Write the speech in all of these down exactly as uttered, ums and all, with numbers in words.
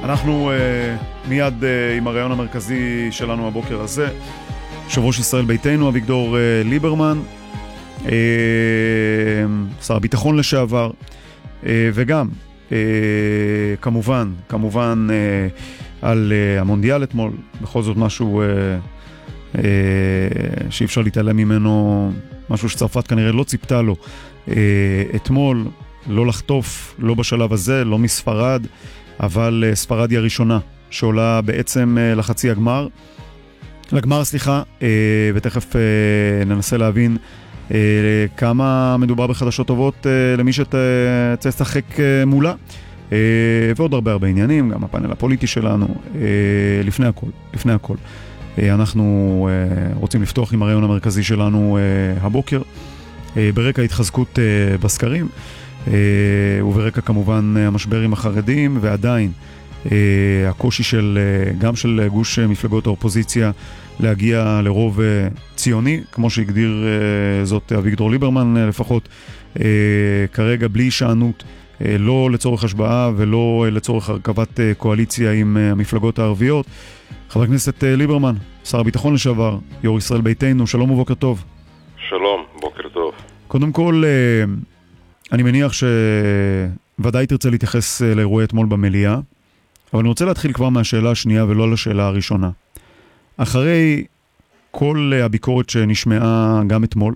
אנחנו uh, מיד uh, עם הרעיון המרכזי שלנו הבוקר הזה. יושב ראש ישראל ביתנו, אביגדור uh, ליברמן, uh, שר הביטחון לשעבר, uh, וגם uh, כמובן, כמובן uh, על uh, המונדיאל אתמול, בכל זאת משהו uh, uh, שאי אפשר להתעלם ממנו, משהו שצרפת כנראה לא ציפתה לו uh, אתמול, לא לחטוף, לא בשלב הזה, לא מספרד, אבל ספרד היא הראשונה שעולה בעצם לחצי הגמר, לגמר סליחה, ותכף ננסה להבין כמה מדובר בחדשות טובות למי שתצא לשחק מולה, ועוד הרבה הרבה עניינים, גם הפאנל הפוליטי שלנו. לפני הכל, לפני הכל, אנחנו רוצים לפתוח עם הרעיון המרכזי שלנו הבוקר, ברקע התחזקות בסקרים, וברקע כמובן המשבר עם החרדים, ועדיין הקושי של, גם של גוש מפלגות האופוזיציה להגיע לרוב ציוני, כמו שהגדיר זאת אביגדור ליברמן לפחות, כרגע בלי שענות, לא לצורך השבעה ולא לצורך הרכבת קואליציה עם המפלגות הערביות. חבר הכנסת ליברמן, שר הביטחון לשעבר, יו"ר ישראל ביתנו, שלום ובוקר טוב. שלום, בוקר טוב. קודם כל, אני מניח שוודאי תרצה להתייחס לאירועי אתמול במליאה, אבל אני רוצה להתחיל כבר מהשאלה השנייה ולא לשאלה הראשונה. אחרי כל הביקורת שנשמעה גם אתמול,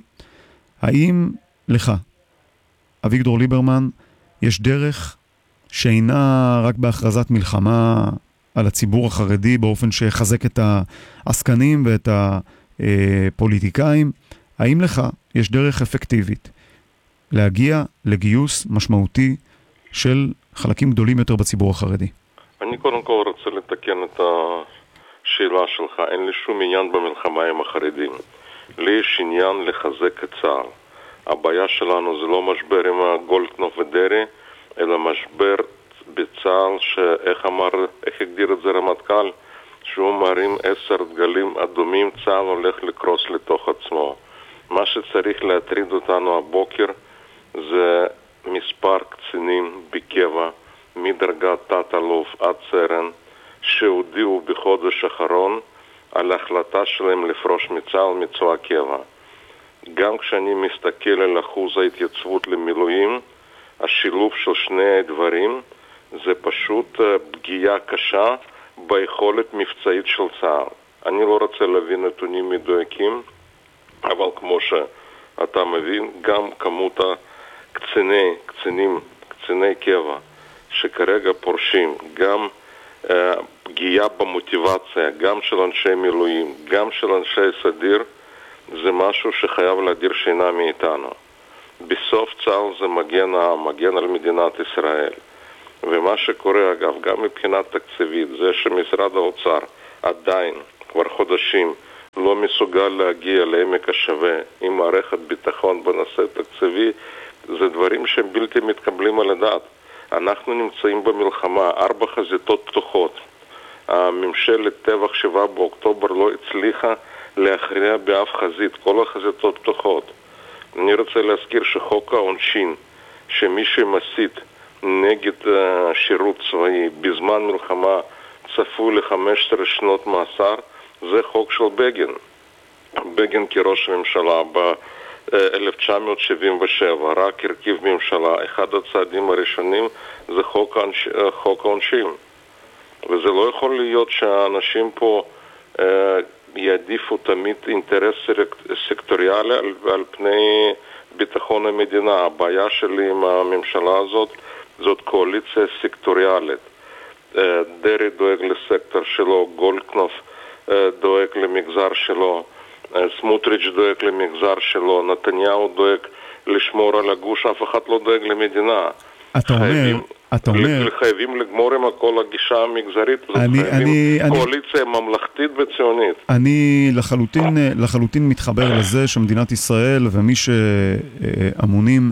האם לך, אביגדור ליברמן, יש דרך שאינה רק בהכרזת מלחמה על הציבור החרדי באופן שחזק את העסקנים ואת הפוליטיקאים, האם לך יש דרך אפקטיבית להגיע לגיוס משמעותי של חלקים גדולים יותר בציבור החרדי? אני קודם כל רוצה לתקן את השאלה שלך. אין לי שום עניין במלחמה עם החרדים. לי יש עניין לחזק את צה"ל. הבעיה שלנו זה לא משבר עם גולדקנופ ודרי, אלא משבר בצה"ל שאיך אמר, איך הגדיר את זה רמטכ"ל? שהוא מרים עשר דגלים אדומים, צה"ל הולך לקרוס לתוך עצמו. מה שצריך להטריד אותנו הבוקר זה מספר קצינים בקבע, מדרגת תת-אלוף עד סרן, שהודיעו בחודש האחרון על ההחלטה שלהם לפרוש מצה"ל מצבא קבע. גם כשאני מסתכל על אחוז ההתייצבות למילואים, השילוב של שני הדברים זה פשוט פגיעה קשה ביכולת מבצעית של צה"ל. אני לא רוצה להביא נתונים מדויקים, אבל כמו שאתה מבין, גם כמות הקציני, קצינים, קציני קבע שכרגע פורשים, גם uh, פגיעה במוטיבציה, גם של אנשי מילואים, גם של אנשי סדיר, זה משהו שחייב להדיר שינה מאיתנו. בסוף צה"ל זה מגן העם, מגן על מדינת ישראל. ומה שקורה, אגב, גם מבחינת תקציבית, זה שמשרד האוצר עדיין, כבר חודשים, לא מסוגל להגיע לעמק השווה עם מערכת ביטחון בנושא תקציבי, זה דברים שהם בלתי מתקבלים על הדעת. אנחנו נמצאים במלחמה, ארבע חזיתות פתוחות. הממשלת טבח שבעה באוקטובר לא הצליחה להכריע באף חזית, כל החזיתות פתוחות. אני רוצה להזכיר שחוק העונשין, שמי שמסית נגד uh, שירות צבאי בזמן מלחמה צפוי ל-חמש עשרה שנות מאסר, זה חוק של בגין. בגין כראש הממשלה ב-אלף תשע מאות שבעים ושבע רק הרכיב ממשלה. אחד הצעדים הראשונים זה חוק, העונש... חוק העונשין. וזה לא יכול להיות שהאנשים פה uh, יעדיפו תמיד אינטרס סקטוריאלי על, על פני ביטחון המדינה. הבעיה שלי עם הממשלה הזאת זאת קואליציה סקטוריאלית. דרי דואג לסקטור שלו, גולדקנופ דואג למגזר שלו, סמוטריץ' דואג למגזר שלו, נתניהו דואג לשמור על הגוש, אף אחד לא דואג למדינה. אתה אומר, אתה אומר... חייבים לגמור עם כל הגישה המגזרית, אני, אני, קואליציה אני, ממלכתית וציונית. אני לחלוטין, לחלוטין מתחבר לזה שמדינת ישראל ומי שאמונים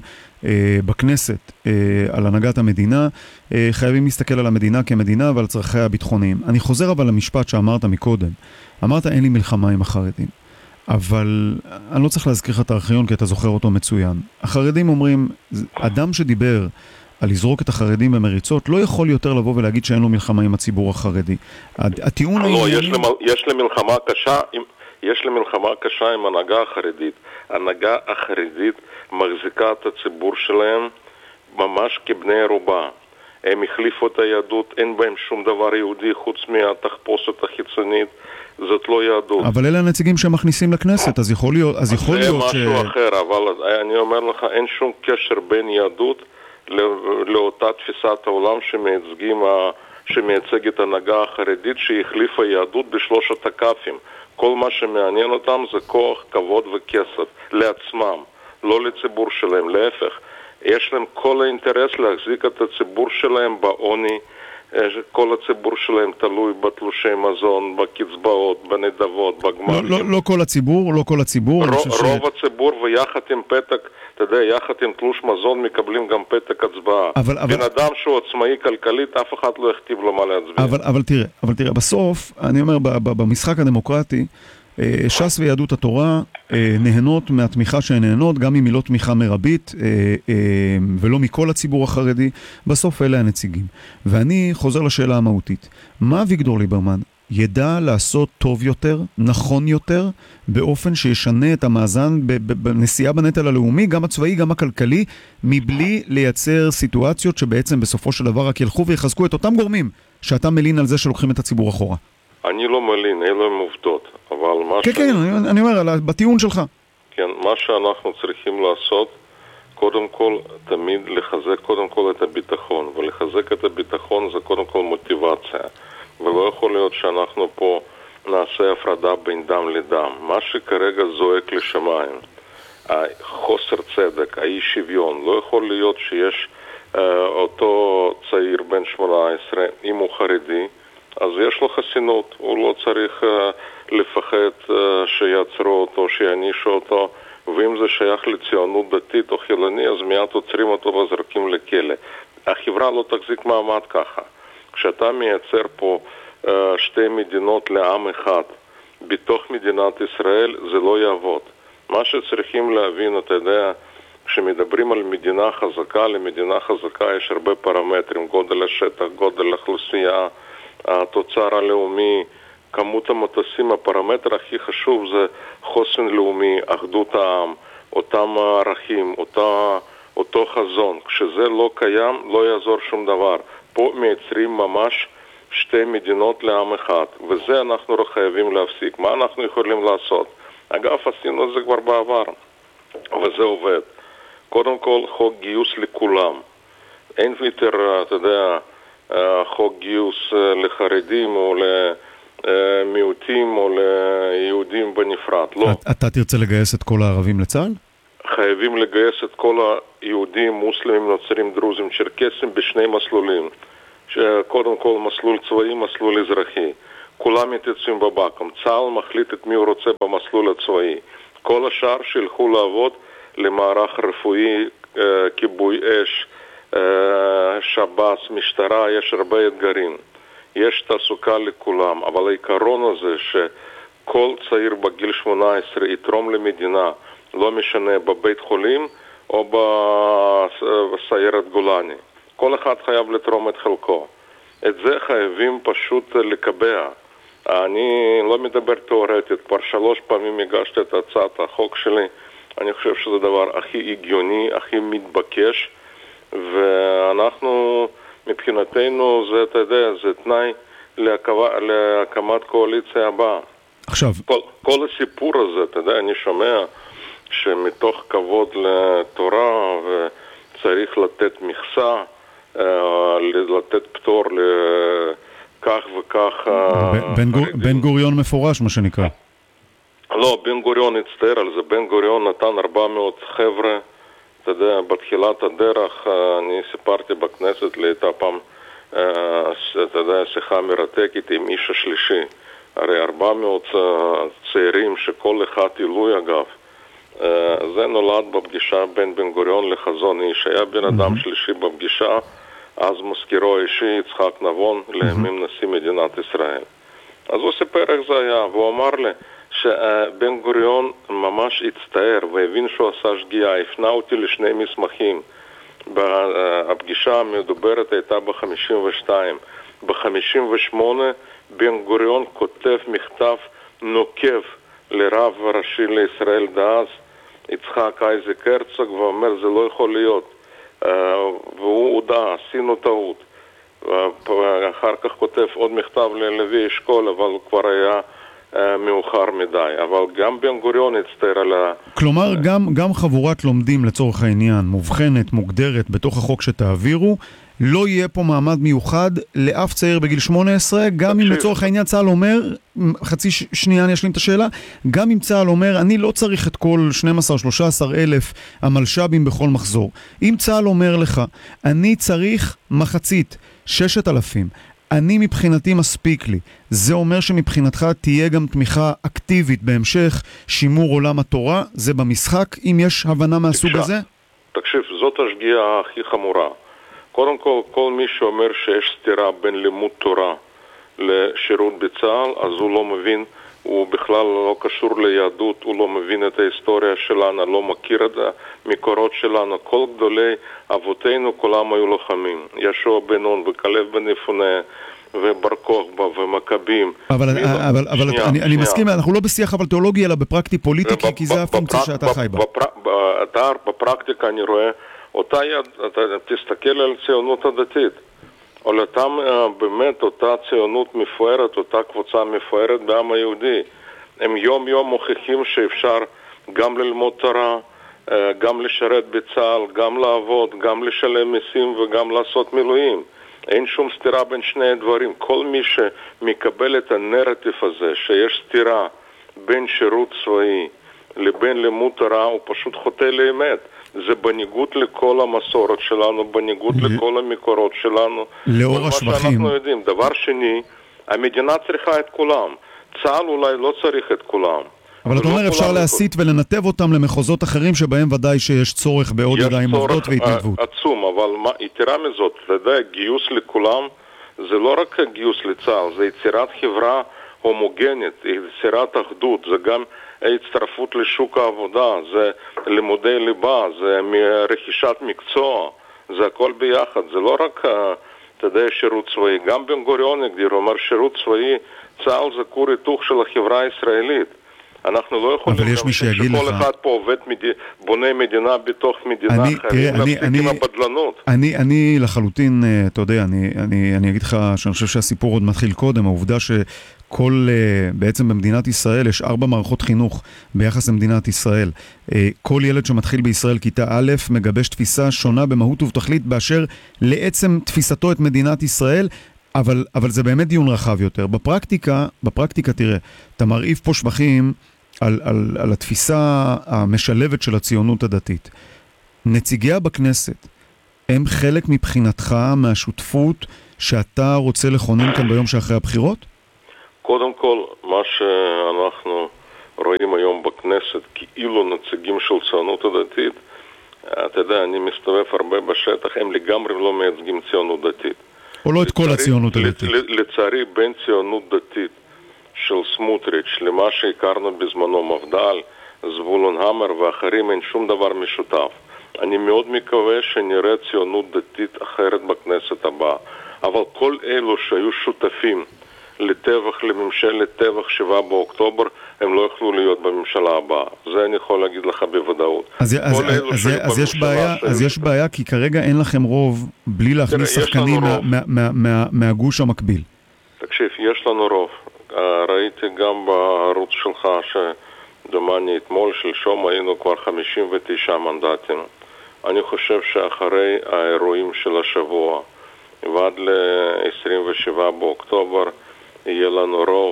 בכנסת על הנהגת המדינה חייבים להסתכל על המדינה כמדינה ועל צרכיה הביטחוניים. אני חוזר אבל למשפט שאמרת מקודם. אמרת אין לי מלחמה עם החרדים, אבל אני לא צריך להזכיר לך את הארכיון כי אתה זוכר אותו מצוין. החרדים אומרים, אדם שדיבר על לזרוק את החרדים במריצות, לא יכול יותר לבוא ולהגיד שאין לו מלחמה עם הציבור החרדי. הטיעון לא, יש, למ... יש למלחמה קשה עם... יש למלחמה קשה עם הנהגה החרדית. הנהגה החרדית מחזיקה את הציבור שלהם ממש כבני ערובה. הם החליפו את היהדות, אין בהם שום דבר יהודי חוץ מהתחפושת החיצונית, זאת לא יהדות. אבל אלה הנציגים שמכניסים לכנסת, אז יכול להיות, אז יכול להיות ש... זה משהו אחר, אבל אני אומר לך, אין שום קשר בין יהדות לאותה תפיסת העולם שמייצגים, שמייצגת הנהגה החרדית שהחליפה יהדות בשלושת הכפים. כל מה שמעניין אותם זה כוח, כבוד וכסף לעצמם, לא לציבור שלהם, להפך. יש להם כל האינטרס להחזיק את הציבור שלהם בעוני, כל הציבור שלהם תלוי בתלושי מזון, בקצבאות, בנדבות, בגמרים. לא, לא, לא כל הציבור, לא כל הציבור. רוב, רוב ש... הציבור ויחד עם פתק, אתה יודע, יחד עם תלוש מזון מקבלים גם פתק הצבעה. אבל, אבל... בן אדם שהוא עצמאי כלכלית, אף אחד לא יכתיב לו מה להצביע. אבל, אבל תראה, אבל תראה, בסוף, אני אומר, במשחק הדמוקרטי, ש"ס ויהדות התורה נהנות מהתמיכה שהן נהנות, גם אם היא לא תמיכה מרבית ולא מכל הציבור החרדי. בסוף אלה הנציגים. ואני חוזר לשאלה המהותית. מה אביגדור ליברמן ידע לעשות טוב יותר, נכון יותר, באופן שישנה את המאזן בנשיאה בנטל הלאומי, גם הצבאי, גם הכלכלי, מבלי לייצר סיטואציות שבעצם בסופו של דבר רק ילכו ויחזקו את אותם גורמים שאתה מלין על זה שלוקחים את הציבור אחורה? אני לא מלין, אלו הם עובדות. אבל מה כן, ש... כן, אני, אני אומר, בטיעון שלך. כן, מה שאנחנו צריכים לעשות, קודם כל, תמיד לחזק קודם כל את הביטחון, ולחזק את הביטחון זה קודם כל מוטיבציה. ולא יכול להיות שאנחנו פה נעשה הפרדה בין דם לדם. מה שכרגע זועק לשמיים, חוסר צדק, האי שוויון, לא יכול להיות שיש אה, אותו צעיר בן שמונה עשרה, אם הוא חרדי, אז יש לו חסינות, הוא לא צריך uh, לפחד uh, שיעצרו אותו, שיענישו אותו, ואם זה שייך לציונות דתית או חילוני, אז מיד עוצרים אותו וזרקים לכלא. החברה לא תחזיק מעמד ככה. כשאתה מייצר פה uh, שתי מדינות לעם אחד בתוך מדינת ישראל, זה לא יעבוד. מה שצריכים להבין, אתה יודע, כשמדברים על מדינה חזקה, למדינה חזקה יש הרבה פרמטרים, גודל השטח, גודל האוכלוסייה, התוצר הלאומי, כמות המטוסים. הפרמטר הכי חשוב זה חוסן לאומי, אחדות העם, אותם הערכים, אותה, אותו חזון. כשזה לא קיים, לא יעזור שום דבר. פה מייצרים ממש שתי מדינות לעם אחד, וזה אנחנו לא חייבים להפסיק. מה אנחנו יכולים לעשות? אגב, עשינו את זה כבר בעבר, וזה עובד. קודם כל, חוק גיוס לכולם. אין יותר, אתה יודע, חוק גיוס לחרדים או למיעוטים או ליהודים בנפרד. לא. אתה תרצה לגייס את כל הערבים לצה"ל? חייבים לגייס את כל היהודים, מוסלמים, נוצרים, דרוזים, צ'רקסים בשני מסלולים. קודם כל מסלול צבאי, מסלול אזרחי. כולם מתייצבים בבקו"ם. צה"ל מחליט את מי הוא רוצה במסלול הצבאי. כל השאר שילכו לעבוד למערך רפואי, כיבוי אש, שב"ס, משטרה, יש הרבה אתגרים. יש תעסוקה לכולם, אבל העיקרון הזה שכל צעיר בגיל שמונה עשרה יתרום למדינה, לא משנה בבית חולים או בסיירת גולני. כל אחד חייב לתרום את חלקו. את זה חייבים פשוט לקבע. אני לא מדבר תיאורטית, כבר שלוש פעמים הגשתי את הצעת החוק שלי. אני חושב שזה דבר הכי הגיוני, הכי מתבקש, ואנחנו, מבחינתנו, זה, אתה יודע, זה תנאי להקמה, להקמת קואליציה הבאה. עכשיו... כל, כל הסיפור הזה, אתה יודע, אני שומע שמתוך כבוד לתורה וצריך לתת מכסה, לתת פטור לכך וכך... בן, גור, בן גוריון מפורש, מה שנקרא. לא, בן גוריון הצטער על זה. בן גוריון נתן ארבע מאות חבר'ה. אתה יודע, בתחילת הדרך, אני סיפרתי בכנסת, הייתה פעם, אתה יודע, שיחה מרתקת עם איש השלישי. הרי ארבע מאות צעירים שכל אחד עילוי אגב. זה נולד בפגישה בין בן גוריון לחזון איש. היה בן אדם שלישי בפגישה, אז מזכירו האישי יצחק נבון, לימים נשיא מדינת ישראל. אז הוא סיפר איך זה היה, והוא אמר לי שבן גוריון ממש הצטער והבין שהוא עשה שגיאה, הפנה אותי לשני מסמכים. הפגישה המדוברת הייתה ב-חמישים ושתיים. ב-חמישים ושמונה בן גוריון כותב מכתב נוקב לרב הראשי לישראל דאז, יצחק אייזק הרצוג, ואומר זה לא יכול להיות. והוא הודע, עשינו טעות. אחר כך כותב עוד מכתב ללוי אשכול, אבל הוא כבר היה מאוחר מדי. אבל גם בן גוריון הצטער על ה... כלומר, גם, גם חבורת לומדים לצורך העניין, מובחנת, מוגדרת בתוך החוק שתעבירו, לא יהיה פה מעמד מיוחד לאף צעיר בגיל שמונה עשרה, גם אם לצורך העניין צה"ל אומר, חצי שנייה אני אשלים את השאלה, גם אם צה"ל אומר, אני לא צריך את כל שנים עשר שלושה עשר אלף המלש"בים בכל מחזור. אם צה"ל אומר לך, אני צריך מחצית, ששת אלפים, אני מבחינתי מספיק לי, זה אומר שמבחינתך תהיה גם תמיכה אקטיבית בהמשך שימור עולם התורה, זה במשחק, אם יש הבנה מהסוג הזה? תקשיב, זאת השגיאה הכי חמורה. קודם כל, כל מי שאומר שיש סתירה בין לימוד תורה לשירות בצה"ל, אז הוא לא מבין, הוא בכלל לא קשור ליהדות, הוא לא מבין את ההיסטוריה שלנו, לא מכיר את המקורות שלנו. כל גדולי אבותינו, כולם היו לוחמים. ישוע בן נון וכלב בן יפונה ובר כוכבא ומכבים. אבל, אבל, אבל שנייה, אני, שנייה. אני מסכים, אנחנו לא בשיח אבל תיאולוגי, אלא בפרקטי פוליטיקי, כי זה הפונקציה שאתה חי בה. בפרקטיקה אני רואה, אותה יד, אתה תסתכל על ציונות הדתית, על אותם, באמת אותה ציונות מפוארת, אותה קבוצה מפוארת בעם היהודי. הם יום יום מוכיחים שאפשר גם ללמוד תורה, גם לשרת בצה"ל, גם לעבוד, גם לשלם מיסים וגם לעשות מילואים. אין שום סתירה בין שני הדברים. כל מי שמקבל את הנרטיב הזה שיש סתירה בין שירות צבאי לבין לימוד תורה, הוא פשוט חוטא לאמת. זה בניגוד לכל המסורת שלנו, בניגוד לכל המקורות שלנו. לאור השבחים. מה שאנחנו יודעים. דבר שני, המדינה צריכה את כולם. צה"ל אולי לא צריך את כולם. אבל אתה אומר אפשר להסיט ולנתב אותם למחוזות אחרים שבהם ודאי שיש צורך בעוד ידיים עובדות והתנדבות. יש צורך עצום, אבל מה, יתרה מזאת, אתה יודע, גיוס לכולם זה לא רק גיוס לצה"ל, זה יצירת חברה הומוגנית, יצירת אחדות, זה גם הצטרפות לשוק העבודה, זה לימודי ליבה, זה רכישת מקצוע, זה הכל ביחד, זה לא רק, אתה יודע, שירות צבאי. גם בן גוריון הגדיר, הוא אומר, שירות צבאי, צה"ל זה כור היתוך של החברה הישראלית. אנחנו לא יכולים שכל אחד פה עובד, בונה מדינה בתוך מדינה, חייבים להפסיק עם הבדלנות. אני, אני לחלוטין, אתה יודע, אני, אני, אני אגיד לך שאני חושב שהסיפור עוד מתחיל קודם, העובדה שכל, בעצם במדינת ישראל יש ארבע מערכות חינוך ביחס למדינת ישראל. כל ילד שמתחיל בישראל כיתה א' מגבש תפיסה שונה במהות ובתכלית באשר לעצם תפיסתו את מדינת ישראל, אבל, אבל זה באמת דיון רחב יותר. בפרקטיקה, בפרקטיקה תראה, אתה מרעיף פה שבחים על, על, על התפיסה המשלבת של הציונות הדתית. נציגיה בכנסת, הם חלק מבחינתך מהשותפות שאתה רוצה לכונן כאן ביום שאחרי הבחירות? קודם כל, מה שאנחנו רואים היום בכנסת, כאילו נציגים של ציונות הדתית, אתה יודע, אני מסתובב הרבה בשטח, הם לגמרי לא מייצגים ציונות דתית. או לא את כל הציונות הדתית. לצערי, בין ציונות דתית של סמוטריץ' למה שהכרנו בזמנו מפד"ל, זבולון המר ואחרים, אין שום דבר משותף. אני מאוד מקווה שנראה ציונות דתית אחרת בכנסת הבאה. אבל כל אלו שהיו שותפים לטבח, לממשלת טבח שבעה באוקטובר, הם לא יכלו להיות בממשלה הבאה. זה אני יכול להגיד לך בוודאות. אז, אז, אז, אז, יש בעיה, אז יש בעיה, כי כרגע אין לכם רוב בלי להכניס שחקנים מה, מה, מה, מה, מהגוש המקביל. תקשיב, יש לנו רוב. ראיתי גם בערוץ שלך שדומני אתמול שלשום היינו כבר חמישים ותשעה מנדטים. אני חושב שאחרי האירועים של השבוע ועד ל-עשרים ושבעה באוקטובר יהיה לנו רוב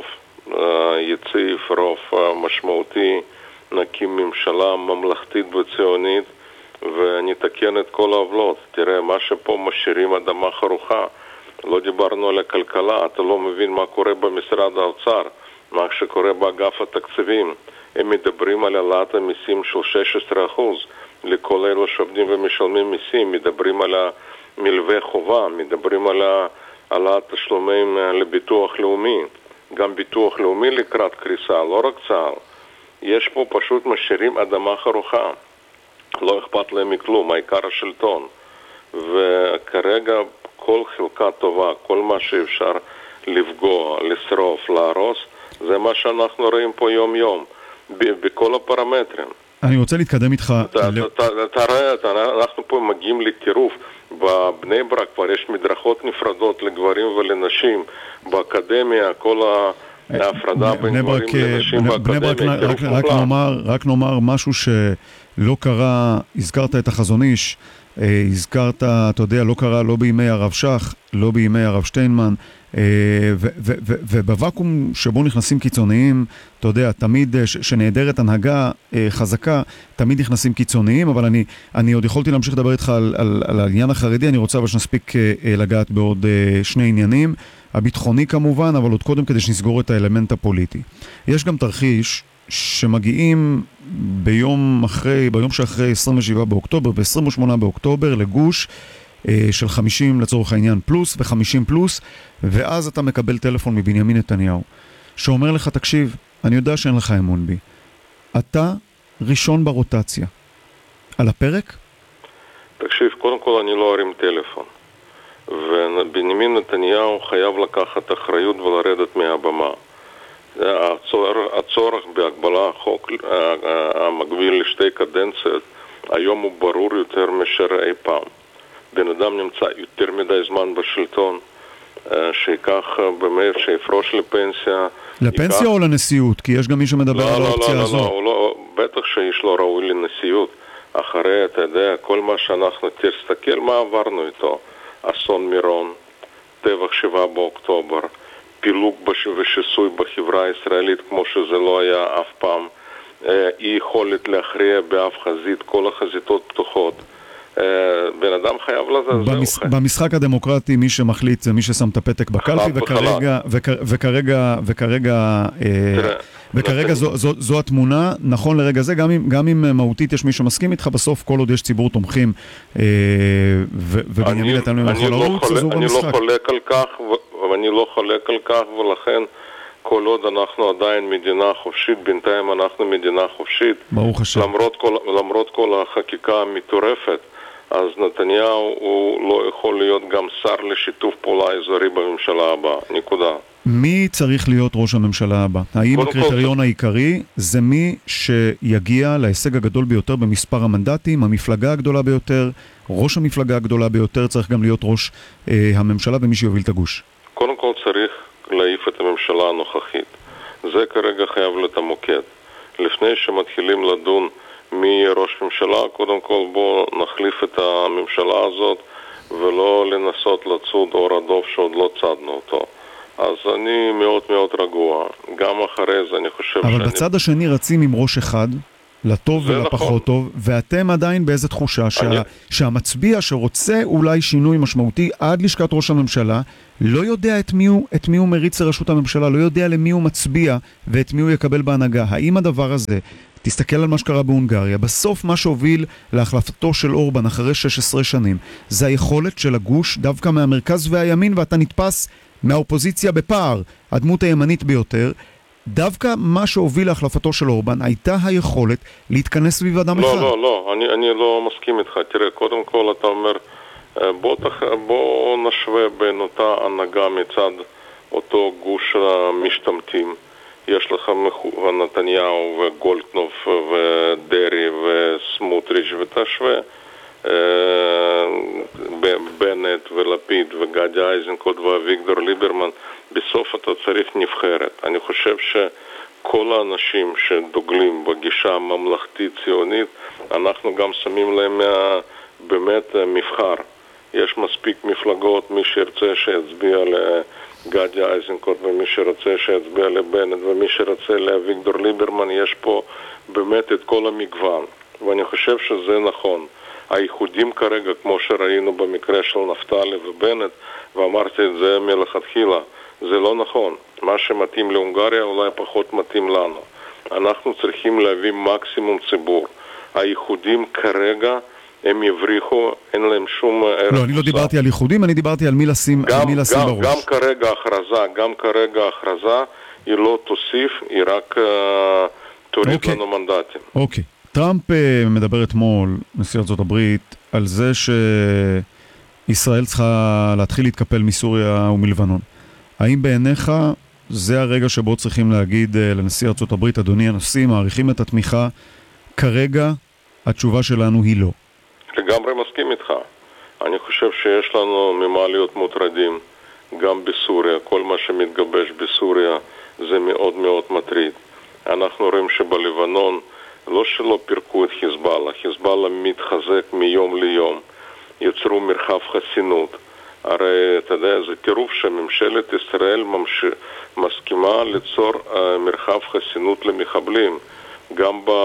יציב, רוב משמעותי, נקים ממשלה ממלכתית וציונית ונתקן את כל העוולות. תראה, מה שפה משאירים אדמה חרוכה. לא דיברנו על הכלכלה, אתה לא מבין מה קורה במשרד האוצר, מה שקורה באגף התקציבים. הם מדברים על העלאת המיסים של שש עשרה אחוז לכל אלו שעובדים ומשלמים מיסים, מדברים על מלווה חובה, מדברים על העלאת תשלומים לביטוח לאומי, גם ביטוח לאומי לקראת קריסה, לא רק צה"ל. יש פה פשוט משאירים אדמה חרוכה, לא אכפת להם מכלום, העיקר השלטון. וכרגע כל חלקה טובה, כל מה שאפשר לפגוע, לשרוף, להרוס, זה מה שאנחנו רואים פה יום יום, בכל הפרמטרים. אני רוצה להתקדם איתך. אתה רואה, אנחנו פה מגיעים לטירוף. בבני ברק כבר יש מדרכות נפרדות לגברים ולנשים, באקדמיה, כל ההפרדה בין גברים לנשים באקדמיה. רק נאמר משהו שלא קרה, הזכרת את החזון איש, הזכרת, אתה יודע, לא קרה לא בימי הרב שך, לא בימי הרב שטיינמן, ובוואקום שבו נכנסים קיצוניים, אתה יודע, תמיד שנעדרת הנהגה חזקה, תמיד נכנסים קיצוניים, אבל אני, אני עוד יכולתי להמשיך לדבר איתך על, על, על העניין החרדי, אני רוצה אבל שנספיק לגעת בעוד שני עניינים, הביטחוני כמובן, אבל עוד קודם כדי שנסגור את האלמנט הפוליטי. יש גם תרחיש שמגיעים ביום אחרי, ביום שאחרי עשרים ושבעה באוקטובר, ב-עשרים ושמונה באוקטובר, לגוש של חמישים לצורך העניין פלוס ו-חמישים פלוס, ואז אתה מקבל טלפון מבנימין נתניהו, שאומר לך, תקשיב, אני יודע שאין לך אמון בי. אתה ראשון ברוטציה. על הפרק? תקשיב, קודם כל אני לא ארים טלפון. ובנימין נתניהו חייב לקחת אחריות ולרדת מהבמה. הצורך, הצורך בהגבלה, החוק המקביל לשתי קדנציות, היום הוא ברור יותר מאשר אי פעם. בן אדם נמצא יותר מדי זמן בשלטון, שיקח באמת, שיפרוש לפנסיה. לפנסיה ייקח... או לנשיאות? כי יש גם מי שמדבר לא, על לא, האופציה לא, הזו. לא, לא, לא, בטח שיש לו ראוי לנשיאות. אחרי, אתה יודע, כל מה שאנחנו, תסתכל מה עברנו איתו. אסון מירון, טבח שבעה באוקטובר, פילוג ושיסוי בחברה הישראלית כמו שזה לא היה אף פעם, אי יכולת להכריע באף חזית, כל החזיתות פתוחות. בן אדם חייב לזה. במש... במשחק הדמוקרטי מי שמחליט זה מי ששם את הפתק בקלפי, וכרגע, וכ... וכרגע, וכרגע, תראה, וכרגע זו, זו, זו התמונה, נכון לרגע זה, גם אם, גם אם מהותית יש מי שמסכים איתך, בסוף כל עוד יש ציבור תומכים, ו... ובנימין נתניהו יכול לרוץ, אז הוא במשחק. אני לא חולק על כך, ואני לא חולק על כך, ולכן כל עוד אנחנו עדיין מדינה חופשית, בינתיים אנחנו מדינה חופשית, ברוך השם. למרות כל, למרות כל החקיקה המטורפת, אז נתניהו הוא לא יכול להיות גם שר לשיתוף פעולה אזורי בממשלה הבאה, נקודה. מי צריך להיות ראש הממשלה הבא? האם הקריטריון העיקרי זה מי שיגיע להישג הגדול ביותר במספר המנדטים, המפלגה הגדולה ביותר, ראש המפלגה הגדולה ביותר, צריך גם להיות ראש אה, הממשלה ומי שיוביל את הגוש? קודם כל צריך להעיף את הממשלה הנוכחית. זה כרגע חייב להיות המוקד. לפני שמתחילים לדון מי יהיה ראש ממשלה, קודם כל בוא נחליף את הממשלה הזאת ולא לנסות לצוד אור הדוב שעוד לא צדנו אותו. אז אני מאוד מאוד רגוע. גם אחרי זה אני חושב אבל שאני... אבל בצד השני רצים עם ראש אחד, לטוב ולפחות נכון. טוב, ואתם עדיין באיזו תחושה שה... אני... שהמצביע שרוצה אולי שינוי משמעותי עד לשכת ראש הממשלה, לא יודע את מי הוא, את מי הוא מריץ לראשות הממשלה, לא יודע למי הוא מצביע ואת מי הוא יקבל בהנהגה. האם הדבר הזה, תסתכל על מה שקרה בהונגריה, בסוף מה שהוביל להחלפתו של אורבן אחרי שש עשרה שנים, זה היכולת של הגוש דווקא מהמרכז והימין, ואתה נתפס מהאופוזיציה בפער, הדמות הימנית ביותר, דווקא מה שהוביל להחלפתו של אורבן הייתה היכולת להתכנס סביב אדם לא, אחד. לא, לא, אני, אני לא מסכים איתך. תראה, קודם כל אתה אומר, בוא, תח... בוא נשווה בין אותה הנהגה מצד אותו גוש המשתמטים. יש לך נתניהו וגולדקנופ ודרי וסמוטריץ' ותשווה בנט ולפיד וגדי איזנקוט ואביגדור ליברמן. בסוף אתה צריך נבחרת. אני חושב שכל האנשים שדוגלים בגישה הממלכתית ציונית, אנחנו גם שמים להם באמת מבחר. יש מספיק מפלגות, מי שירצה שיצביע לגדי איזנקוט ומי שרוצה שיצביע לבנט ומי שרוצה לאביגדור ליברמן, יש פה באמת את כל המגוון. ואני חושב שזה נכון. הייחודים כרגע, כמו שראינו במקרה של נפתלי ובנט, ואמרתי את זה מלכתחילה, זה לא נכון. מה שמתאים להונגריה אולי פחות מתאים לנו. אנחנו צריכים להביא מקסימום ציבור. הייחודים כרגע הם יבריחו, אין להם שום ערך. לא, אני לא דיברתי על ייחודים, אני דיברתי על מי לשים, גם, על מי לשים גם, בראש. גם כרגע הכרזה, גם כרגע הכרזה, היא לא תוסיף, היא רק uh, תוריד אוקיי. לנו מנדטים. אוקיי. טראמפ מדבר אתמול, נשיא ארצות הברית, על זה ש... ישראל צריכה להתחיל להתקפל מסוריה ומלבנון. האם בעיניך זה הרגע שבו צריכים להגיד לנשיא ארצות הברית, אדוני הנשיא, מעריכים את התמיכה, כרגע התשובה שלנו היא לא? לגמרי מסכים איתך. אני חושב שיש לנו ממה להיות מוטרדים גם בסוריה. כל מה שמתגבש בסוריה זה מאוד מאוד מטריד. אנחנו רואים שבלבנון לא שלא פירקו את חיזבאללה, חיזבאללה מתחזק מיום ליום, יצרו מרחב חסינות. הרי אתה יודע, זה טירוף שממשלת ישראל ממש... מסכימה ליצור uh, מרחב חסינות למחבלים, גם ב...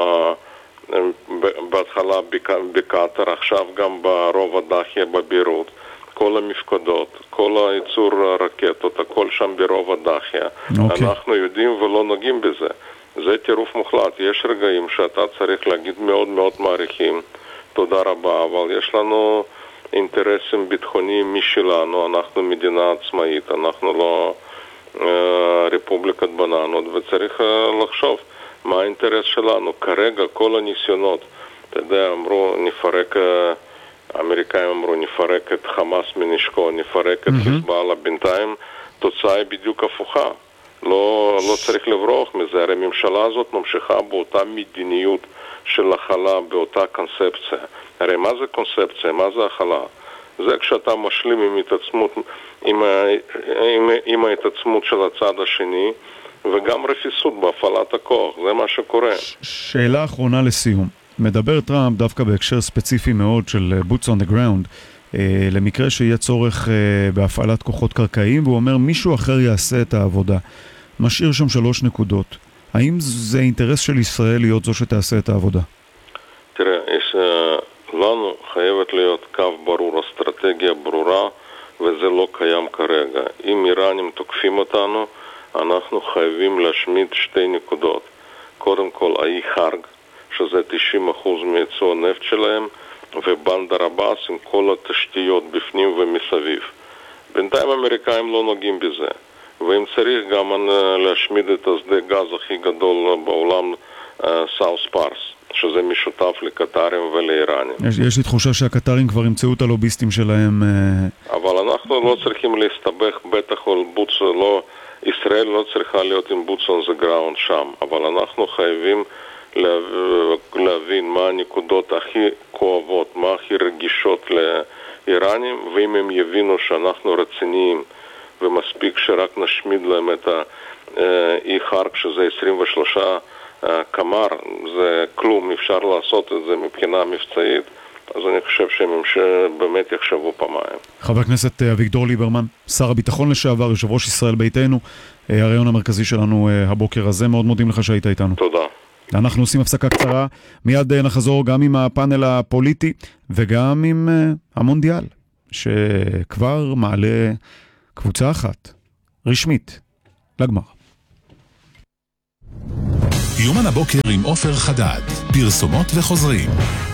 בהתחלה בקטר, עכשיו גם ברוב הדחיה בבירות, כל המפקדות, כל הייצור הרקטות, הכל שם ברוב הדחיה. Okay. אנחנו יודעים ולא נוגעים בזה. זה טירוף מוחלט. יש רגעים שאתה צריך להגיד מאוד מאוד מעריכים, תודה רבה, אבל יש לנו אינטרסים ביטחוניים משלנו, אנחנו מדינה עצמאית, אנחנו לא רפובליקת בננות, וצריך לחשוב מה האינטרס שלנו. כרגע כל הניסיונות, אתה יודע, אמרו נפרק, האמריקאים אמרו נפרק את חמאס מנשקו, נפרק את חיזבאללה, בינתיים תוצאה היא בדיוק הפוכה. לא, לא צריך לברוח מזה. הרי הממשלה הזאת ממשיכה באותה מדיניות של החלה, באותה קונספציה. הרי מה זה קונספציה? מה זה החלה? זה כשאתה משלים עם התעצמות, עם, עם, עם ההתעצמות של הצד השני, וגם רפיסות בהפעלת הכוח. זה מה שקורה. שאלה אחרונה לסיום. מדבר טראמפ דווקא בהקשר ספציפי מאוד של boots on the ground, אה, למקרה שיהיה צורך אה, בהפעלת כוחות קרקעיים, והוא אומר מישהו אחר יעשה את העבודה. משאיר שם שלוש נקודות. האם זה אינטרס של ישראל להיות זו שתעשה את העבודה? תראה, יש, לנו חייבת להיות קו ברור, אסטרטגיה ברורה, וזה לא קיים כרגע. אם איראנים תוקפים אותנו, אנחנו חייבים להשמיד שתי נקודות. קודם כל, האי חרג, שזה תשעים אחוז מייצוא הנפט שלהם, ובנדר עבאס עם כל התשתיות בפנים ומסביב. בינתיים האמריקאים לא נוגעים בזה. ואם צריך גם להשמיד את השדה גז הכי גדול בעולם, סאוס פארס, שזה משותף לקטרים ולאיראנים. יש, יש לי תחושה שהקטרים כבר ימצאו את הלוביסטים שלהם. אבל אנחנו לא צריכים להסתבך, בטח על בוץ, לא, ישראל לא צריכה להיות עם בוץ on the ground שם, אבל אנחנו חייבים להבין מה הנקודות הכי כואבות, מה הכי רגישות לאיראנים, ואם הם יבינו שאנחנו רציניים, ומספיק שרק נשמיד להם את האי חרק, שזה עשרים ושלושה קמר, זה כלום, אפשר לעשות את זה מבחינה מבצעית, אז אני חושב שהם באמת יחשבו פעמיים. חבר הכנסת אביגדור ליברמן, שר הביטחון לשעבר, יושב ראש ישראל ביתנו, הרעיון המרכזי שלנו הבוקר הזה, מאוד מודים לך שהיית איתנו. תודה. אנחנו עושים הפסקה קצרה, מיד נחזור גם עם הפאנל הפוליטי וגם עם המונדיאל, שכבר מעלה קבוצה אחת, רשמית, לגמר. יומן הבוקר עם עופר חדד, פרסומות וחוזרים.